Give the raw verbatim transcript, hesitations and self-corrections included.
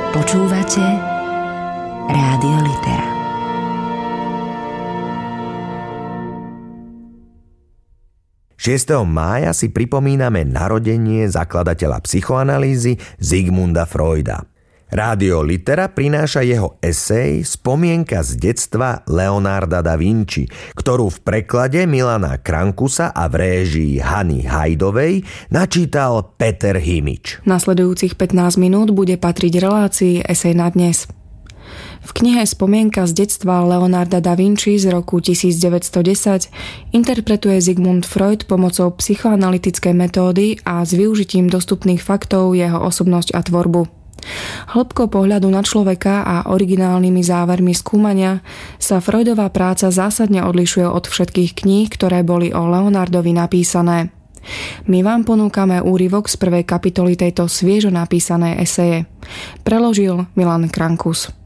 Počúvate Rádio Litera. šiesteho mája si pripomíname narodenie zakladateľa psychoanalýzy Sigmunda Freuda. Rádio Litera prináša jeho esej Spomienka z detstva Leonarda da Vinci, ktorú v preklade Milana Krankusa a v réžii Hany Hajdovej načítal Peter Himič. Nasledujúcich pätnásť minút bude patriť relácii Esej na dnes. V knihe Spomienka z detstva Leonarda da Vinci z roku devätnásťstodesať interpretuje Sigmund Freud pomocou psychoanalytickej metódy a s využitím dostupných faktov jeho osobnosť a tvorbu. Hĺbkou pohľadu na človeka a originálnymi závermi skúmania sa Freudová práca zásadne odlišuje od všetkých kníh, ktoré boli o Leonardovi napísané. My vám ponúkame úryvok z prvej kapitoly tejto sviežo napísanej eseje. Preložil Milan Krankus.